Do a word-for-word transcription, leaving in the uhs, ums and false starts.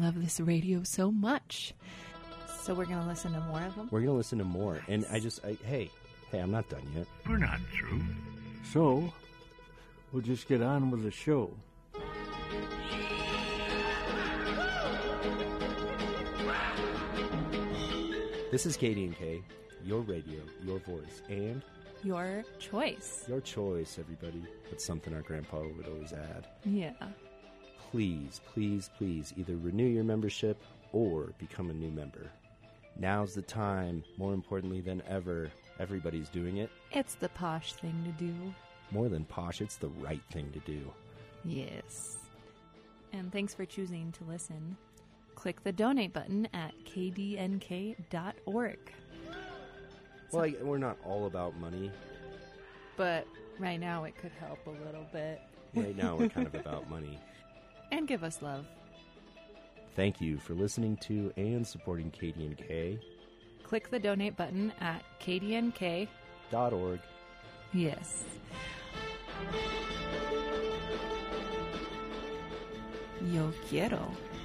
love this radio so much. So we're going to listen to more of them? We're going to listen to more. And I just, I, hey, hey, I'm not done yet. We're not through. So, we'll just get on with the show. This is Katie and Kay, your radio, your voice, and your choice. Your choice, everybody. That's something our grandpa would always add. Yeah. Please, please, please either renew your membership or become a new member. Now's the time. More importantly than ever, everybody's doing it. It's the posh thing to do. More than posh, it's the right thing to do. Yes. And thanks for choosing to listen. Click the donate button at k d n k dot org. Well, I, we're not all about money. But right now it could help a little bit. Right now we're kind of about money. And give us love. Thank you for listening to and supporting Katie and Kay. Click the donate button at k d n k dot org. Yes. Yo quiero.